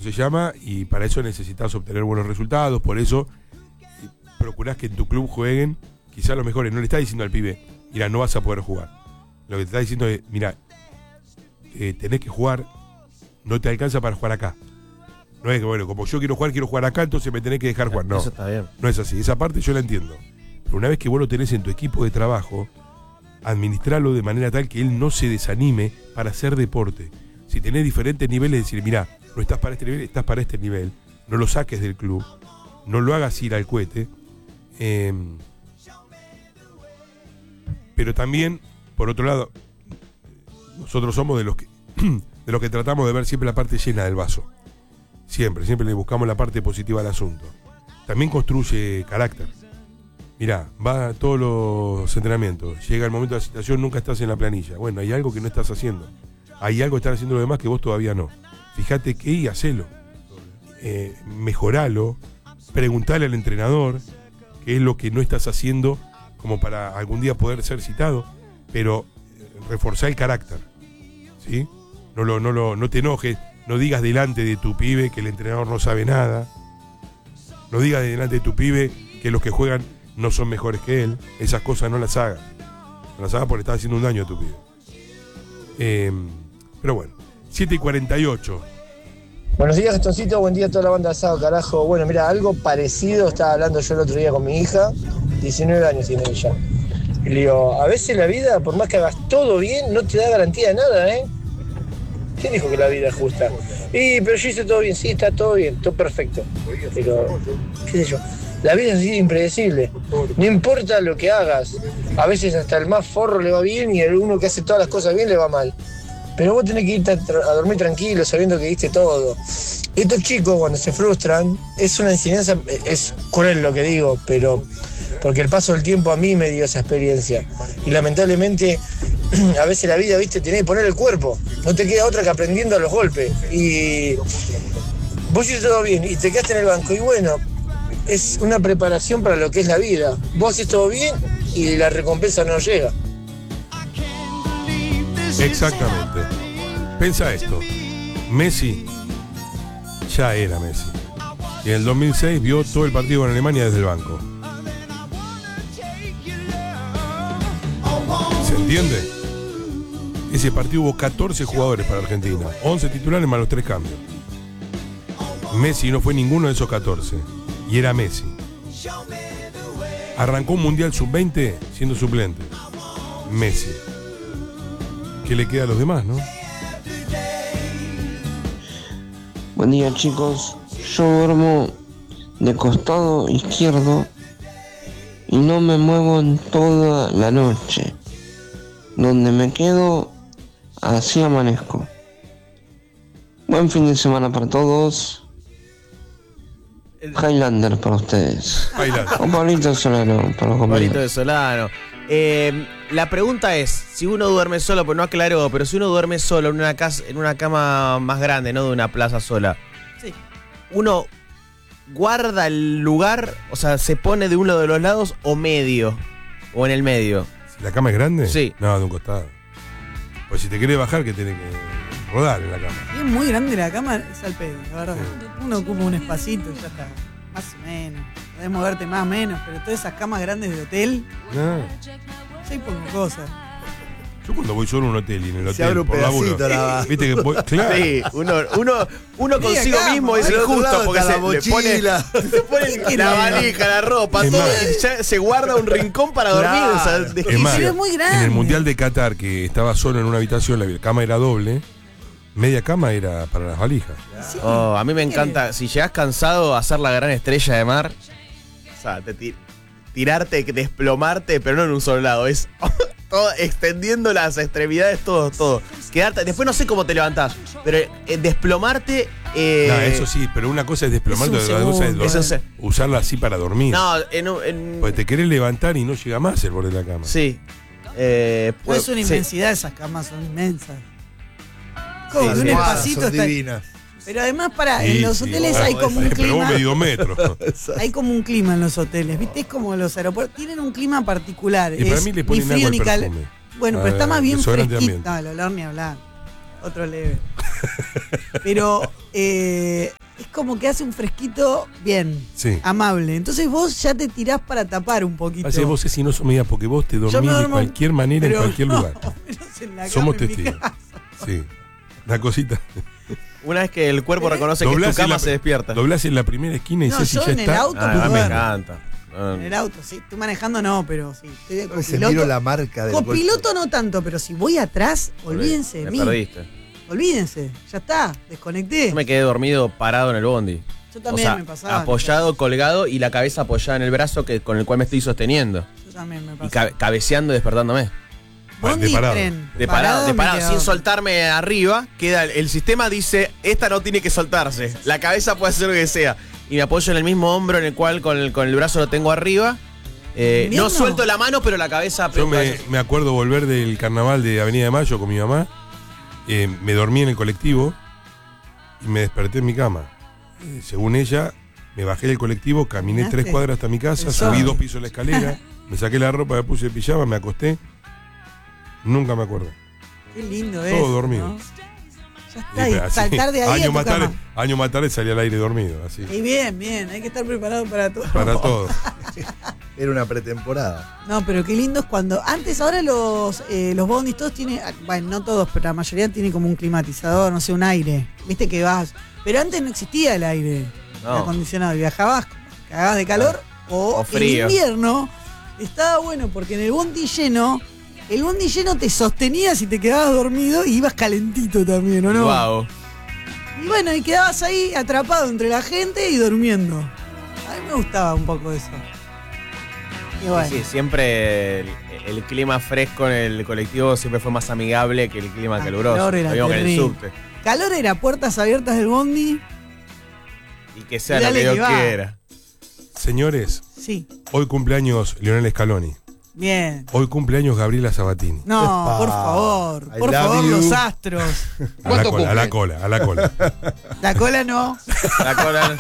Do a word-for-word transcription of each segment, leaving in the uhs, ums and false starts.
se llama, y para eso necesitas obtener buenos resultados, por eso procurás que en tu club jueguen quizás los mejores. No le estás diciendo al pibe, mira, no vas a poder jugar. Lo que te está diciendo es, mira, eh, tenés que jugar, no te alcanza para jugar acá. No es que, bueno, como yo quiero jugar, quiero jugar acá, entonces me tenés que dejar jugar. No, eso está bien. No es así. Esa parte yo la entiendo. Pero una vez que vos lo tenés en tu equipo de trabajo, administralo de manera tal que él no se desanime para hacer deporte. Si tenés diferentes niveles, decir, mira, no estás para este nivel, estás para este nivel. No lo saques del club. No lo hagas ir al cohete. Eh, pero también, por otro lado, nosotros somos de los que de los que tratamos de ver siempre la parte llena del vaso. Siempre, siempre le buscamos la parte positiva al asunto. También construye carácter. Mirá, va a todos los entrenamientos, llega el momento de la citación, nunca estás en la planilla. Bueno, hay algo que no estás haciendo. Hay algo que están haciendo los demás que vos todavía no. Fíjate qué y hacelo. Eh, mejoralo, preguntale al entrenador qué es lo que no estás haciendo como para algún día poder ser citado, pero reforzar el carácter, ¿sí? No, lo, no, lo, no te enojes, no digas delante de tu pibe que el entrenador no sabe nada, no digas delante de tu pibe que los que juegan no son mejores que él. Esas cosas no las hagas, no las hagas porque estás haciendo un daño a tu pibe. Eh, pero bueno, siete y cuarenta y ocho. Buenos días, Gastoncito, buen día a toda la banda de Asado, carajo. Bueno, mira, algo parecido estaba hablando yo el otro día con mi hija, diecinueve años tiene ella. Y le digo, a veces la vida, por más que hagas todo bien, no te da garantía de nada, ¿eh? ¿Quién dijo que la vida es justa? Y, pero yo hice todo bien, sí, está todo bien, todo perfecto. Pero, qué sé yo, la vida es así de impredecible. No importa lo que hagas, a veces hasta el más forro le va bien y el uno que hace todas las cosas bien le va mal. Pero vos tenés que irte a, tra- a dormir tranquilo, sabiendo que diste todo. Estos chicos, cuando se frustran, es una enseñanza, es cruel lo que digo, pero porque el paso del tiempo a mí me dio esa experiencia. Y lamentablemente, a veces la vida, viste, tenés que poner el cuerpo. No te queda otra que aprendiendo a los golpes. Y vos hiciste todo bien y te quedaste en el banco. Y bueno, es una preparación para lo que es la vida. Vos haces todo bien y la recompensa no llega. Exactamente. Pensa esto. Messi ya era Messi. Y en el dos mil seis vio todo el partido con Alemania desde el banco. ¿Se entiende? Ese partido hubo catorce jugadores para Argentina, once titulares más los tres cambios. Messi no fue ninguno de esos catorce. Y era Messi. Arrancó un Mundial sub veinte siendo suplente. Messi. ¿Qué le queda a los demás, no? Buen día, chicos. Yo duermo de costado izquierdo y no me muevo en toda la noche. Donde me quedo, así amanezco. Buen fin de semana para todos. Highlander para ustedes. Highlander. O Pablito Solano para los Pablito compañeros. de Solano. Eh, la pregunta es, si uno duerme solo, pues no aclaró, pero si uno duerme solo en una casa, en una cama más grande, no de una plaza sola, Sí. uno guarda el lugar, o sea, se pone de uno de los lados o medio, o en el medio. ¿La cama es grande? Sí. No, de un costado. Pues si te querés bajar, que tenés que rodar en la cama. Y es muy grande la cama, es al pedo, la verdad. Uno ocupa un espacito y ya está. Más o menos. Podés moverte más o menos, pero todas esas camas grandes de hotel, No. ya hay poco cosas. Yo cuando voy solo a un hotel y en el Se hotel abre un por laburo, pedacito la- viste que voy, claro. Sí, uno, uno, uno consigo acá, mismo es del otro injusto lado porque está se la le pone, mochila. se pone la valija, la ropa, Es todo, más. y ya se guarda un rincón para dormir. Claro. O sea, Es más, pero es muy grande. en el Mundial de Qatar, que estaba solo en una habitación, la cama era doble, media cama era para las valijas. Sí. Oh, a mí me ¿Qué encanta, si llegás cansado a hacer la gran estrella de mar, o sea, te ti- tirarte, desplomarte, pero no en un solo lado, es todo, extendiendo las extremidades, todo, todo. Quedarte, después no sé cómo te levantás, pero eh, desplomarte. Eh, No, eso sí, pero una cosa es desplomarte, Es un otra cosa es segundo. dormir, Eso se- usarla así para dormir. No, en, un- en Porque te querés levantar y no llega más el borde de la cama. sí. Eh, No pues, es una sí. inmensidad, esas camas son inmensas. Sí, Como que sí. un Ah, espacito son está. divinas. Pero además, para, Sí, en los sí, hoteles ah, hay como un Pero vos clima. medio metro. Hay como un clima en los hoteles, ¿viste? Es como los aeropuertos. Tienen un clima particular. Y para es mí le ni ponen frío agua ni al calor. perfume. Bueno, Ah, pero está más bien desodorante fresquito. ambiente. No, el olor ni hablar. Otro leve. Pero eh, como que hace un fresquito bien, Sí. amable. Entonces vos ya te tirás para tapar un poquito. Así vos si no sos media porque vos te Yo dormís me de duermo, cualquier manera en pero cualquier no, lugar. menos en la cama, Somos en mi testigos. casa. Sí. La cosita. Una vez que el cuerpo reconoce que es Doblás tu en cama, la- se despierta. Doblás en la primera esquina y No, sé si yo ya en el está. auto Ah, me me duermo. encanta. No, En el auto, sí. Estoy manejando, no, pero sí. Estoy de A veces copiloto. miro la marca del Copiloto no tanto, pero si voy atrás, olvídense de me mí. perdiste. Olvídense. Ya está. Desconecté. Yo me quedé dormido parado en el bondi. Yo también o sea, me pasaba. apoyado, colgado y la cabeza apoyada en el brazo que, con el cual me estoy sosteniendo. Yo también me Y pasaba. ca- cabeceando y despertándome. Bondi, de parado. tren. De parado, de me parado, quedaba. sin soltarme arriba, queda el, el sistema dice, esta no tiene que soltarse, la cabeza puede hacer lo que sea. Y me apoyo en el mismo hombro en el cual con el, con el brazo lo tengo arriba. Eh, ¿Invierno? no suelto la mano, pero la cabeza... Yo me, me acuerdo volver del carnaval de Avenida de Mayo con mi mamá. Eh, me dormí en el colectivo y me desperté en mi cama. Eh, según ella, me bajé del colectivo, caminé ¿Caminaste? tres cuadras hasta mi casa, El subí sol. dos pisos la escalera, me saqué la ropa, me puse el pijama, me acosté. Nunca me acuerdo. Qué lindo Todo es. dormido. Ya está. Y, Y pero así, saltar de ahí a años tu más tarde, cama. años más tarde salí al aire dormido, así. Y bien, bien. Hay que estar preparado para todo. Para todo. Era una pretemporada. No, pero qué lindo es cuando. Antes, ahora los, eh, los bondis todos tienen. Bueno, no todos, pero la mayoría tiene como un climatizador, no sé, un aire. Viste que vas. Pero antes no existía el aire No. acondicionado. Viajabas, cagabas de calor o, O frío. en invierno. Estaba bueno porque en el bondi lleno. El bondi lleno te sostenía si te quedabas dormido y ibas calentito también, ¿o no? Wow. Y bueno, y quedabas ahí atrapado entre la gente y durmiendo. A mí me gustaba un poco eso. Y bueno. Sí, siempre el, el clima fresco en el colectivo siempre fue más amigable que el clima Ah, caluroso. calor era Lo mismo que en el terrible. subte. Calor era puertas abiertas del bondi. Y que sea Y lo dale que Dios que va. quiera. Señores, Sí, hoy cumpleaños Lionel Scaloni. bien. Hoy cumpleaños Gabriela Sabatini. No, Epa. por favor, I por love favor, you. los astros. A la cola, a la cola, a la cola. La cola no. La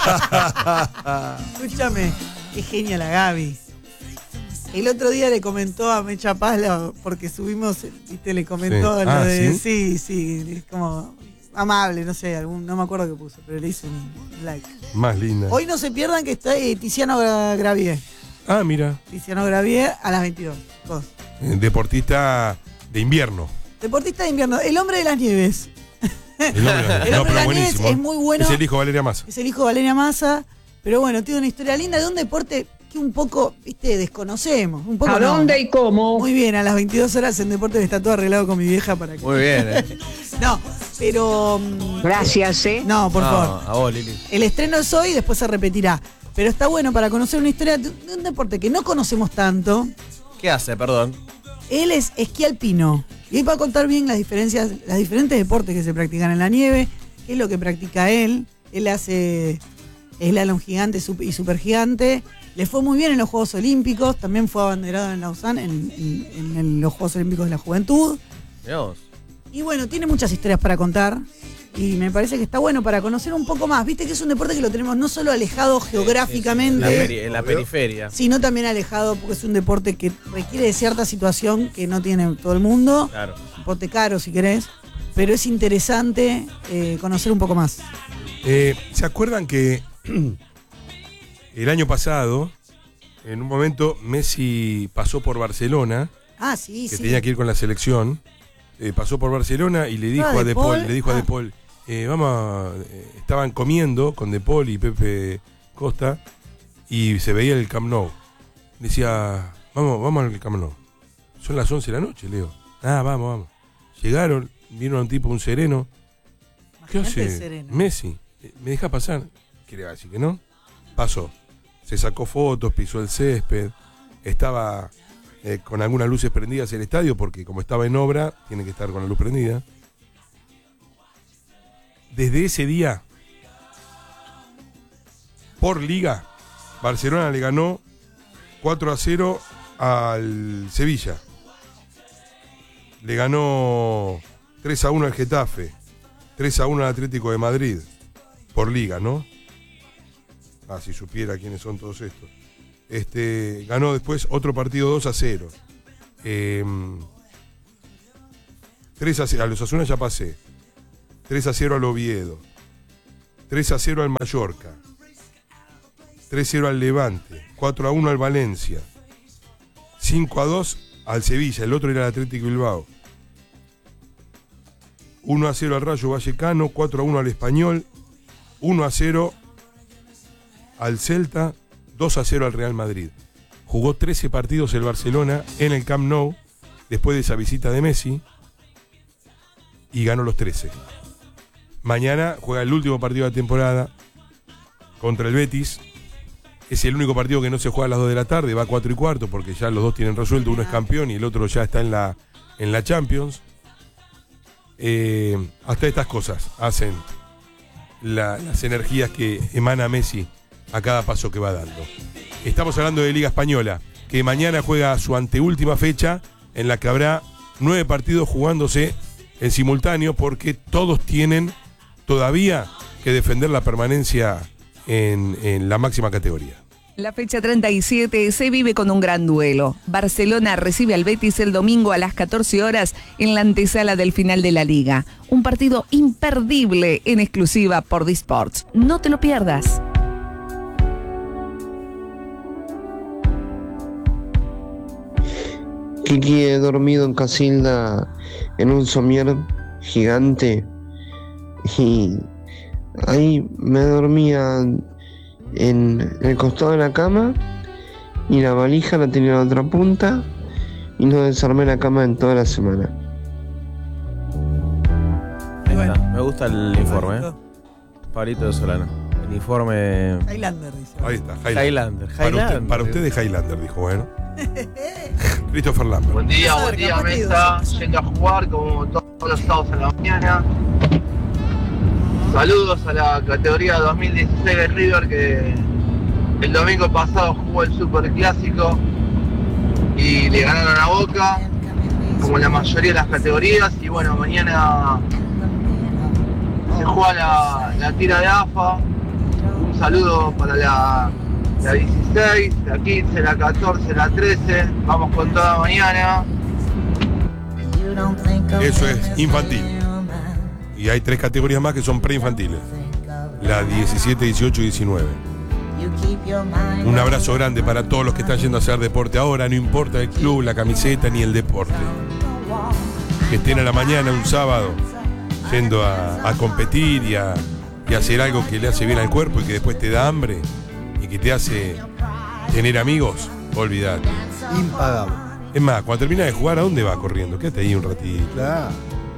cola- Escúchame, qué genia la Gaby. El otro día le comentó a Mecha Paz, la- porque subimos, viste, le comentó Sí. lo Ah, de. ¿sí? Sí, sí, es como amable, no sé, algún, no me acuerdo qué puso, pero le hice un like. Más linda. Hoy no se pierdan que está eh, Tiziano Gra- Gravier. Ah, mira. Tiziano Gravier a las veintidós. Dos. eh, Deportista de invierno. Deportista de invierno, el hombre de las nieves. El nombre- El no, hombre de pero las nieves buenísimo. es muy bueno. Es el hijo de Valeria Massa. Es el hijo de Valeria Massa, pero bueno, tiene una historia linda de un deporte que un poco, viste, desconocemos. Un poco ¿A no. dónde y cómo? Muy bien, a las veintidós horas en deporte está todo arreglado con mi vieja para que. Muy bien, eh. No, pero. mm, Gracias, ¿eh? No, por No, favor. a vos, Lili. El estreno es hoy y después se repetirá. Pero está bueno para conocer una historia de de un deporte que no conocemos tanto. ¿Qué hace, perdón? Él es esquí alpino. Y hoy va a contar bien las diferencias, las diferentes deportes que se practican en la nieve, qué es lo que practica él. Él hace slalom gigante sup- y supergigante. Le fue muy bien en los Juegos Olímpicos. También fue abanderado en Lausanne, en, en- en el- los Juegos Olímpicos de la Juventud. Mirá vos. Y bueno, tiene muchas historias para contar. Y me parece que está bueno para conocer un poco más. Viste que es un deporte que lo tenemos no solo alejado geográficamente, En la, peri- en la periferia. sino también alejado porque es un deporte que requiere de cierta situación que no tiene todo el mundo. Claro. Un deporte caro si querés. Pero es interesante eh, conocer un poco más. Eh, ¿Se acuerdan que el año pasado, en un momento, Messi pasó por Barcelona, Ah, sí, que sí. tenía que ir con la selección? Eh, pasó por Barcelona y le dijo Ah, a De De Paul, Paul. le dijo a Ah. De Paul, eh, vamos, a- eh, estaban comiendo con De Paul y Pepe Costa y se veía el Camp Nou. Decía, vamos, vamos al Camp Nou. Son las once de la noche, Leo. Ah, vamos, vamos. Llegaron, vino un tipo, un sereno. ¿Qué Imagínate hace? Serena. Messi, eh, ¿me deja pasar? ¿Qué le va a decir que no? Pasó. Se sacó fotos, pisó el césped. Estaba eh, con algunas luces prendidas el estadio, porque como estaba en obra, tiene que estar con la luz prendida. Desde ese día, por liga, Barcelona le ganó cuatro a cero al Sevilla. Le ganó tres a uno al Getafe, tres a uno al Atlético de Madrid, por liga, ¿no? Ah, si supiera quiénes son todos estos. Este, ganó después otro partido dos a cero. Eh, tres a cero, a los Osasuna ya pasé. tres a cero al Oviedo. tres a cero al Mallorca, tres a cero al Levante, cuatro a uno al Valencia, cinco a dos al Sevilla, el otro era el Atlético Bilbao, uno a cero al Rayo Vallecano, cuatro a uno al Español, uno a cero al Celta, dos a cero al Real Madrid. Jugó trece partidos el Barcelona en el Camp Nou después de esa visita de Messi y ganó los trece. Mañana juega el último partido de la temporada contra el Betis. Es el único partido que no se juega a las dos de la tarde, va a cuatro y cuarto porque ya los dos tienen resuelto, uno es campeón y el otro ya está en la, en la Champions. Eh, hasta estas cosas hacen la, las energías que emana Messi a cada paso que va dando. Estamos hablando de Liga Española, que mañana juega su anteúltima fecha, en la que habrá nueve partidos jugándose en simultáneo, porque todos tienen todavía que defender la permanencia en, en la máxima categoría. La fecha treinta y siete se vive con un gran duelo. Barcelona recibe al Betis el domingo a las catorce horas en la antesala del final de la Liga. Un partido imperdible en exclusiva por Disports. No te lo pierdas. Kiki, he dormido en Casilda en un somier gigante y ahí me dormía en el costado de la cama y la valija la tenía en la otra punta y no desarmé la cama en toda la semana. Ahí Bueno. está. Me gusta el informe, ¿eh? Pablito de Solano. El informe. Highlander, dice. Ahí está, Highlander. Highlander. Para, Highlander. usted, para ustedes Highlander, dijo, bueno. Christopher Lambert. Buen día, Saber, buen día, capaz que mesa. dos. Yendo a jugar como todos los sábados en la mañana. Saludos a la categoría dos mil dieciséis de River, que el domingo pasado jugó el Super Clásico y le ganaron a Boca, como la mayoría de las categorías. Y bueno, mañana se juega la, la tira de A F A. Un saludo para la, la dieciséis, la quince, la catorce, la trece. Vamos con toda mañana. Eso es infantil. Y hay tres categorías más que son preinfantiles. La diecisiete, dieciocho y diecinueve. Un abrazo grande para todos los que están yendo a hacer deporte ahora, no importa el club, la camiseta ni el deporte. Que estén a la mañana un sábado yendo a, a competir y a, y a hacer algo que le hace bien al cuerpo y que después te da hambre y que te hace tener amigos, olvídate. Impagable. Es más, cuando termina de jugar, ¿a dónde va corriendo? Quédate ahí un ratito. Claro.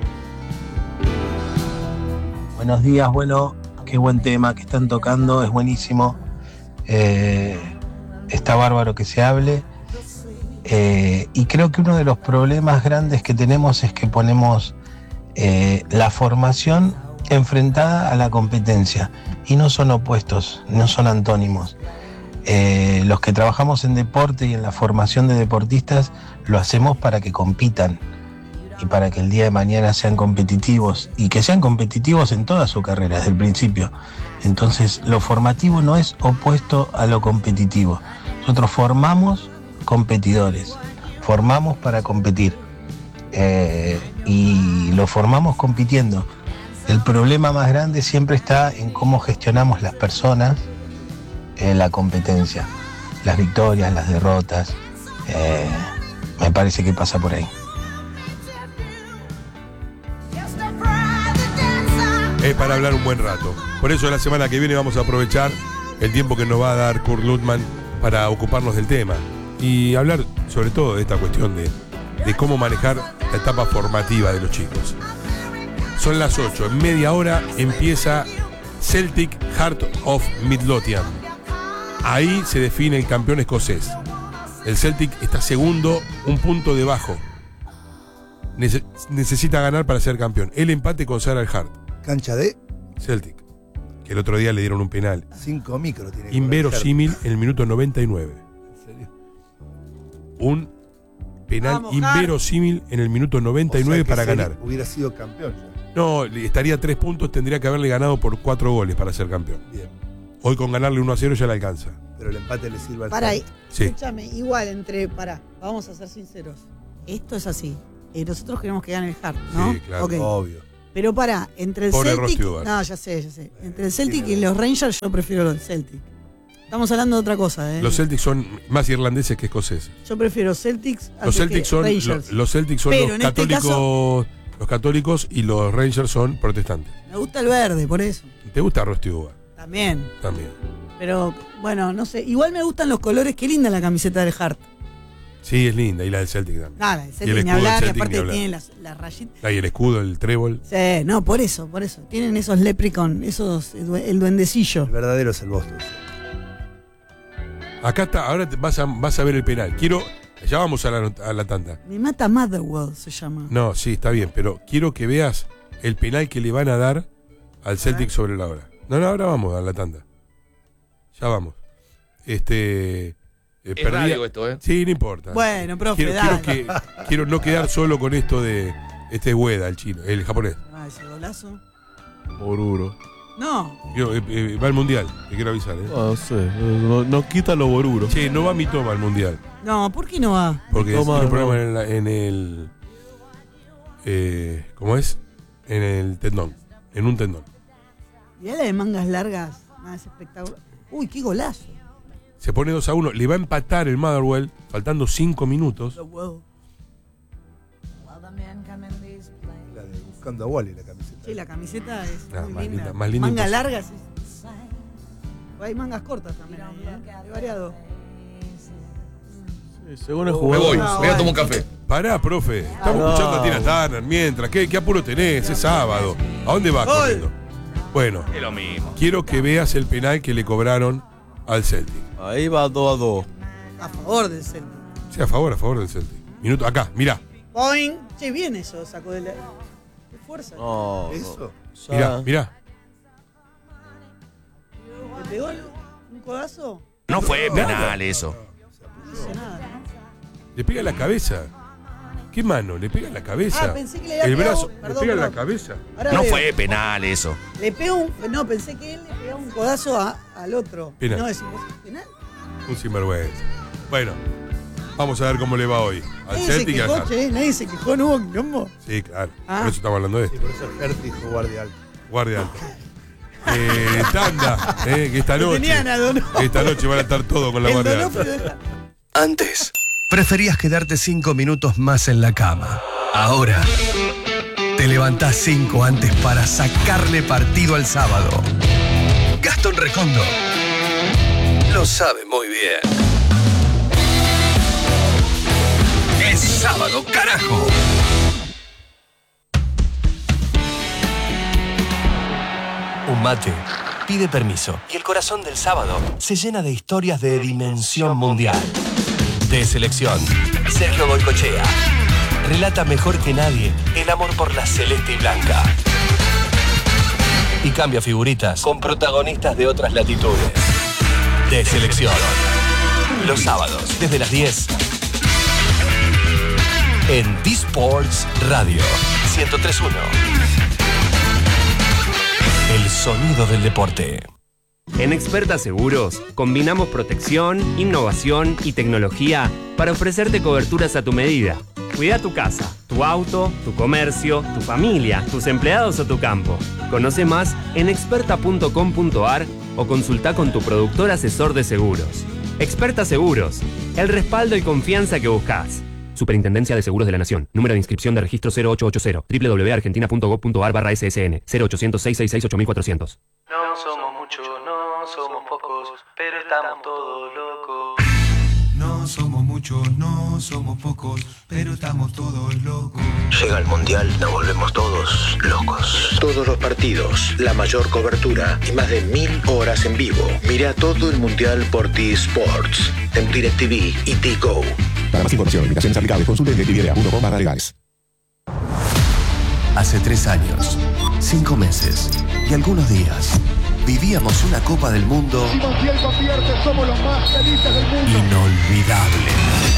Buenos días, bueno, qué buen tema que están tocando, es buenísimo. Eh, está bárbaro que se hable. Eh, y creo que uno de los problemas grandes que tenemos es que ponemos eh, la formación enfrentada a la competencia. Y no son opuestos, no son antónimos. Eh, los que trabajamos en deporte y en la formación de deportistas lo hacemos para que compitan y para que el día de mañana sean competitivos y que sean competitivos en toda su carrera desde el principio. Entonces lo formativo no es opuesto a lo competitivo. Nosotros formamos competidores, formamos para competir eh, y lo formamos compitiendo. El problema más grande siempre está en cómo gestionamos las personas en la competencia, las victorias, las derrotas. Eh, me parece que pasa por ahí. Es para hablar un buen rato. Por eso la semana que viene vamos a aprovechar el tiempo que nos va a dar Kurt Lutman para ocuparnos del tema y hablar sobre todo de esta cuestión de, de cómo manejar la etapa formativa de los chicos. Son las ocho, en media hora empieza Celtic Heart of Midlothian. Ahí se define el campeón escocés. El Celtic está segundo, un punto debajo. Nece- necesita ganar para ser campeón. El empate consagra el Heart. Cancha de Celtic, que el otro día le dieron un penal cinco micros. Tiene que inverosímil en el minuto noventa y nueve. ¿En serio? Un penal Vamos, inverosímil en el minuto noventa y nueve O sea que para sería- ganar. Hubiera sido campeón ya. No, le- estaría a tres puntos, tendría que haberle ganado por cuatro goles para ser campeón. Bien. Hoy con ganarle uno a cero ya le alcanza. Pero el empate le sirve al Para ahí. Sí. Escúchame, igual entre. Pará, vamos a ser sinceros. Esto es así. Eh, nosotros queremos que gane el Hart, ¿no? Sí, claro. Ok. Obvio. Pero pará, entre el Pobre Celtic. Ross Stewart. No, ya sé, ya sé. Entre el Celtic y los Rangers, yo prefiero los Celtic. Estamos hablando de otra cosa, ¿eh? Los Celtics son más irlandeses que escoceses. Yo prefiero Celtics. Los Celtics son, lo- Rangers. los Celtics son Pero los en este católicos, caso- los católicos y los Rangers son protestantes. Me gusta el verde, por eso. ¿Te gusta Ross Stewart? También. También. Pero, bueno, no sé. Igual me gustan los colores. Qué linda la camiseta del Hart. Sí, es linda. Y la del Celtic también. Nada, el Y el Celtic ni escudo del hablar. Y Celtic aparte ni hablar. tiene las, las rayitas. Ahí el escudo, el trébol. Sí, no, por eso, por eso. Tienen esos leprechaun, esos, el duendecillo. El verdadero es el Boston. Acá está, ahora te vas a, vas a ver el penal. Quiero. Ya vamos a la, a la tanda. Me mata Motherwell, se llama. No, sí, está bien, pero quiero que veas el penal que le van a dar al Celtic sobre la hora. No, no, ahora vamos a la tanda. Ya vamos. Este. eh, Es perdí- radio esto, ¿eh? Sí, no importa. Bueno, profe, quiero, dale. quiero, que, quiero no quedar solo con esto de. Este es Ueda, el chino, el japonés. Ah, ese golazo. Boruro. No. Quiero- eh, eh, va al mundial, te quiero avisar. ¿eh? No sé, no, no quita lo boruro. Che, no va mi toma al mundial. No, ¿por qué no va? Porque Toma, tiene un no. problema en, la- en el. Eh, ¿Cómo es? En el tendón. En un tendón. Mirá la de mangas largas. Nada, es espectacular. Uy, qué golazo. Se pone dos a uno. Le va a empatar el Motherwell, faltando cinco minutos. Lo huevo. La de Buscando a Wally, la camiseta. Sí, la camiseta es Ah, muy más linda. linda, más linda Mangas imposible. largas. sí. Hay mangas cortas también ahí, ¿eh? Hay variado. Sí, según el Me jugador. voy, No, me voy a bueno. tomar un café. Pará, profe. Estamos No. escuchando a Tina Turner mientras. ¿Qué, qué apuro tenés? Es sábado. ¿A dónde vas Gol. corriendo? Bueno, Es lo mismo. quiero que veas el penal que le cobraron al Celtic. Ahí va dos a dos. A favor del Celtic. Sí, a favor, a favor del Celtic. Minuto, acá, mirá. Boing. Che, bien eso, sacó de la. Qué fuerza. No, Eso. ya- Mirá, mirá. ¿Le pegó el- un codazo? No fue penal eso. No dice nada. Le pega en la cabeza. ¿Qué mano? Le pega en la cabeza. Ah, pensé que le había El pegado- brazo. perdón, le pega en la perdón. cabeza. Ahora No veo. fue penal eso. Le pegó un. No, pensé que él le pegaba un codazo a- al otro. Penal. No, es imposible. ¿Penal? Un sinvergüenza. Bueno, vamos a ver cómo le va hoy. Al Nadie se Celtic y al quejó, Hart. che. Nadie se quejó, no hubo quilombo. Sí, claro. Ah. Por eso estamos hablando de Sí, esto. por eso Hertz dijo guardia alto. Guardia alta. Eh, tanda, eh, que esta Lo noche. tenían a Donofrio. Esta noche van a estar todos con la El guardia alta. Donofrio deja. Antes, preferías quedarte cinco minutos más en la cama. Ahora, te levantás cinco antes para sacarle partido al sábado. Gastón Recondo lo sabe muy bien. Es sábado, carajo. Un mate pide permiso y el corazón del sábado se llena de historias de dimensión mundial. De selección, Sergio Goycochea relata mejor que nadie el amor por la celeste y blanca. Y cambia figuritas con protagonistas de otras latitudes. De selección. Los sábados, desde las diez. En D-Sports Radio ciento tres punto uno. El sonido del deporte. En Experta Seguros, combinamos protección, innovación y tecnología para ofrecerte coberturas a tu medida. Cuida tu casa, tu auto, tu comercio, tu familia, tus empleados o tu campo. Conoce más en experta punto com punto ar o consulta con tu productor asesor de seguros. Experta Seguros, el respaldo y confianza que buscas. Superintendencia de Seguros de la Nación. Número de inscripción de registro cero ocho ocho cero. doble u doble u doble u punto argentina punto gob punto ar barra S S N. cero ochocientos, seiscientos sesenta y seis, ocho mil cuatrocientos. No somos muchos, no somos pocos, pero estamos todos locos. No somos muchos, no somos pocos, pero estamos todos locos. Llega el Mundial, nos volvemos todos locos. Todos los partidos, la mayor cobertura y más de mil horas en vivo. Mira todo el Mundial por T-Sports, en DirecTV y T-Go. Para más información, limitaciones aplicables, consulte en directv punto com barra legales. Hace tres años, cinco meses y algunos días, vivíamos una Copa del Mundo Si Montiel convierte, somos los más felices del mundo. inolvidable.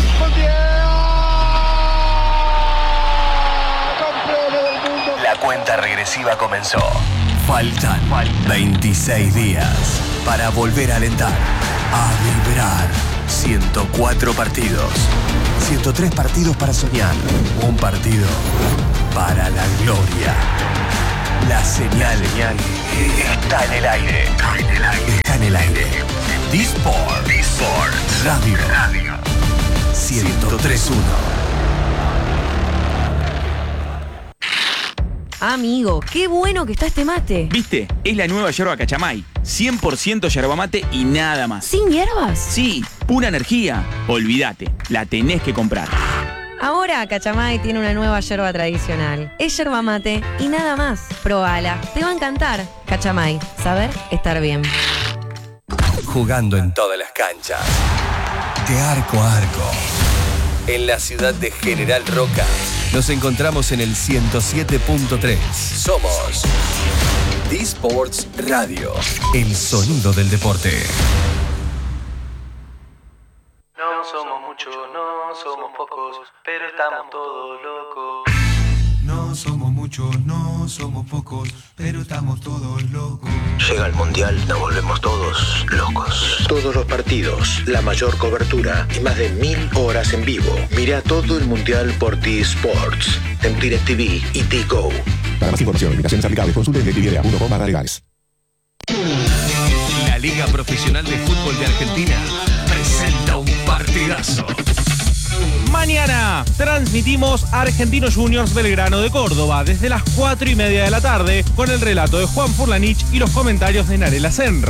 Campeones del mundo. La cuenta regresiva comenzó. Faltan veintiséis días para volver a alentar, a vibrar. ciento cuatro partidos, ciento tres partidos para soñar. Un partido para la gloria. La señal, señal está en el aire. Está en el aire. Está en el aire. D-Sport. D-Sport. Radio. Radio. ciento tres punto uno. Amigo, qué bueno que está este mate. ¿Viste? Es la nueva yerba Cachamay. cien por ciento yerba mate y nada más. ¿Sin hierbas? Sí, pura energía. Olvídate, la tenés que comprar. Ahora Cachamay tiene una nueva yerba tradicional. Es yerba mate y nada más. Probala, te va a encantar. Cachamay, saber estar bien. Jugando en todas las canchas. De arco a arco. En la ciudad de General Roca. Nos encontramos en el ciento siete punto tres. Somos D-Sports Radio. El sonido del deporte. No somos muchos, no somos pocos, pero estamos todos locos. No somos muchos, no somos pocos, pero estamos todos locos. Llega el Mundial, nos volvemos todos locos. Todos los partidos, la mayor cobertura y más de mil horas en vivo. Mira todo el Mundial por T-Sports, en DirecTV y T-Go. Para más información e invitaciones aplicables, consulte en directv punto com barra legales. La Liga Profesional de Fútbol de Argentina presenta un partidazo. Mañana transmitimos Argentinos Juniors Belgrano de Córdoba desde las cuatro y media de la tarde con el relato de Juan Furlanich y los comentarios de Narela Senra.